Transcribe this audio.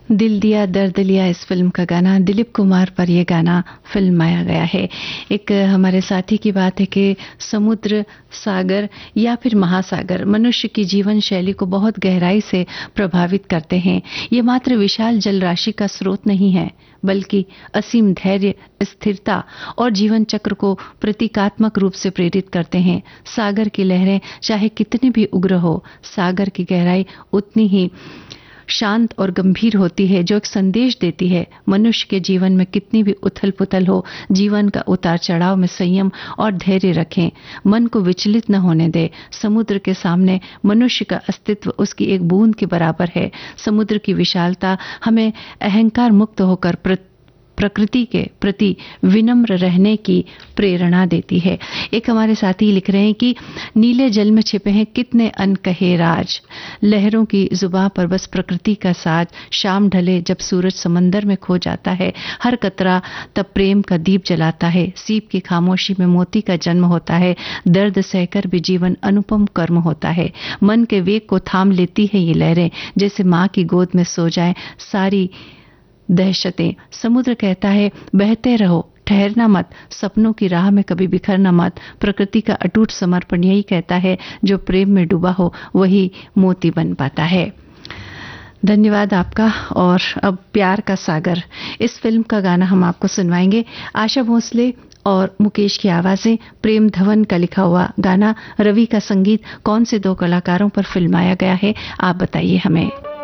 दिल दिया दर्द लिया इस फिल्म का गाना, दिलीप कुमार पर यह गाना फिल्माया गया है। एक हमारे साथी की बात है कि समुद्र, सागर या फिर महासागर मनुष्य की जीवन शैली को बहुत गहराई से प्रभावित करते हैं। ये मात्र विशाल जल राशि का स्रोत नहीं है, बल्कि असीम धैर्य, स्थिरता और जीवन चक्र को प्रतीकात्मक रूप से प्रेरित करते हैं। सागर की लहरें चाहे कितनी भी उग्र हो, सागर की गहराई उतनी ही शांत और गंभीर होती है, जो एक संदेश देती है मनुष्य के जीवन में कितनी भी उथल पुथल हो, जीवन का उतार चढ़ाव में संयम और धैर्य रखें, मन को विचलित न होने दे। समुद्र के सामने मनुष्य का अस्तित्व उसकी एक बूंद के बराबर है। समुद्र की विशालता हमें अहंकार मुक्त होकर प्रकृति के प्रति विनम्र रहने की प्रेरणा देती है। एक हमारे साथी लिख रहे हैं कि नीले जल में छिपे हैं कितने अनकहे राज, लहरों की जुबां पर बस प्रकृति का साज। शाम ढले जब सूरज समंदर में खो जाता है, हर कतरा तब प्रेम का दीप जलाता है। सीप की खामोशी में मोती का जन्म होता है, दर्द सहकर भी जीवन अनुपम कर्म होता है। मन के वेग को थाम लेती है ये लहरें, जैसे माँ की गोद में सो जाए सारी दहशतें। समुद्र कहता है बहते रहो, ठहरना मत, सपनों की राह में कभी बिखरना मत। प्रकृति का अटूट समर्पण यही कहता है, जो प्रेम में डूबा हो वही मोती बन पाता है। धन्यवाद आपका। और अब प्यार का सागर इस फिल्म का गाना हम आपको सुनवाएंगे। आशा भोसले और मुकेश की आवाजें, प्रेम धवन का लिखा हुआ गाना, रवि का संगीत। कौन से दो कलाकारों पर फिल्माया गया है, आप बताइए हमें।